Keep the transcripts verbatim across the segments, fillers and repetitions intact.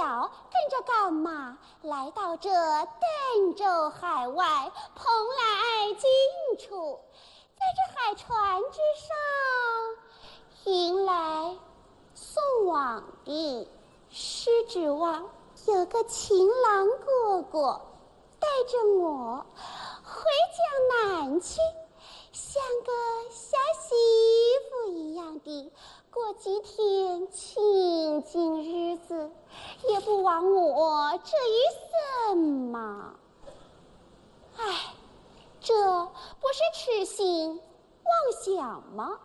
了，跟着干嘛？来到这儋州海外蓬莱近处，在这海船之上，迎来送往的是指望有个情郎哥哥带着我回江南去，像个小媳妇一样的过几天清静日子，也不枉我这一生嘛。唉，这不是痴心妄想吗？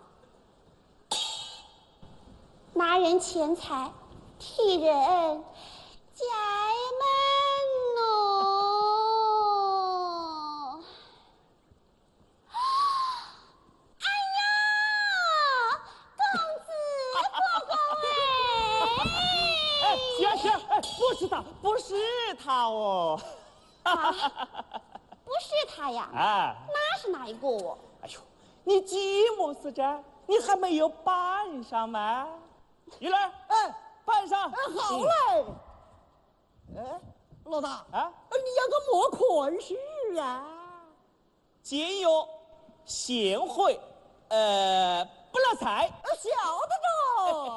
拿人钱财，替人解闷哦。 不是他，不是他哦。 啊，不是他呀？ 啊， 那是哪一个？ 哎呦，你寂寞死着，你还没有办上吗？玉兰，哎，办上。 哎，好嘞。哎，老大啊，你要个么款式啊？ 节约、贤惠，呃，不落财。 晓得着。